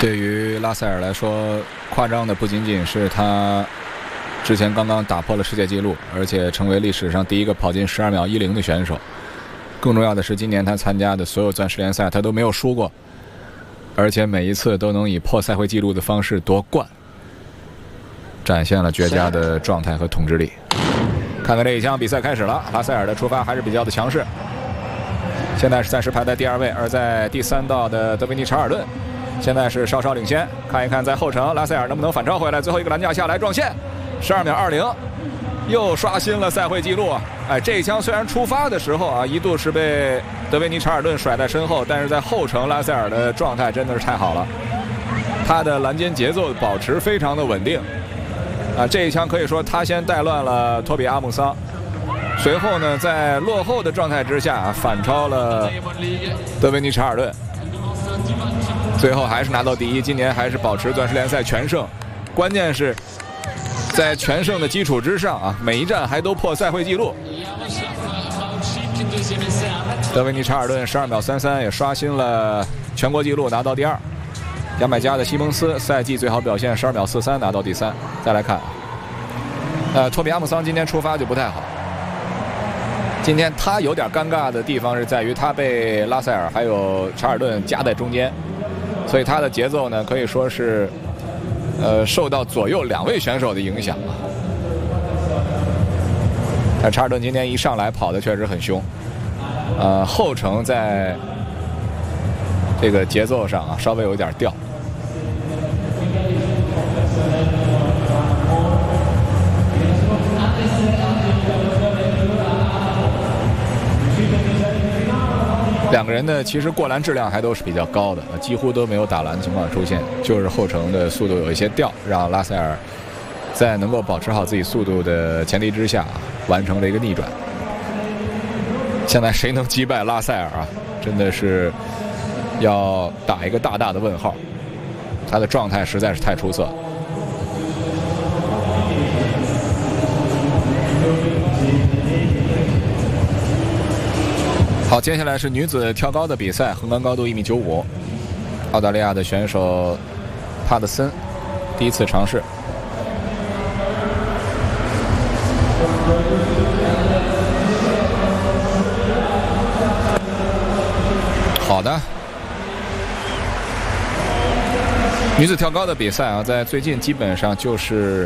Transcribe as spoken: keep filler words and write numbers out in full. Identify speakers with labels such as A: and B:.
A: 对于拉塞尔来说，夸张的不仅仅是他之前刚刚打破了世界纪录，而且成为历史上第一个跑进十二秒一零的选手。更重要的是，今年他参加的所有钻石联赛他都没有输过，而且每一次都能以破赛会纪录的方式夺冠，展现了绝佳的状态和统治力。看看这一枪，比赛开始了，拉塞尔的出发还是比较的强势，现在是暂时排在第二位，而在第三道的德维尼查尔顿现在是稍稍领先。看一看在后程拉塞尔能不能反超回来，最后一个栏架下来撞线，十二秒二零，又刷新了赛会纪录啊！哎，这一枪虽然出发的时候啊，一度是被德维尼查尔顿甩在身后，但是在后程拉塞尔的状态真的是太好了，他的拦截节奏保持非常的稳定啊！这一枪可以说他先带乱了托比阿姆桑，随后呢，在落后的状态之下反超了德维尼查尔顿，最后还是拿到第一，今年还是保持钻石联赛全胜。关键是在全胜的基础之上啊，每一站还都破赛会纪录。德维尼查尔顿十二秒三三也刷新了全国纪录，拿到第二。牙买加的西蒙斯赛季最好表现十二秒四三，拿到第三。再来看，呃，托比阿姆桑今天出发就不太好。今天他有点尴尬的地方是在于他被拉塞尔还有查尔顿夹在中间，所以他的节奏呢可以说是呃受到左右两位选手的影响啊。但查尔顿今天一上来跑的确实很凶，呃后程在这个节奏上啊稍微有一点掉。两个人呢，其实过篮质量还都是比较高的，几乎都没有打篮情况出现，就是后程的速度有一些掉，让拉塞尔在能够保持好自己速度的前提之下，完成了一个逆转。现在谁能击败拉塞尔啊？真的是要打一个大大的问号，他的状态实在是太出色。好，接下来是女子跳高的比赛，横杆高度一米九五，澳大利亚的选手帕特森第一次尝试。好的，女子跳高的比赛啊，在最近基本上就是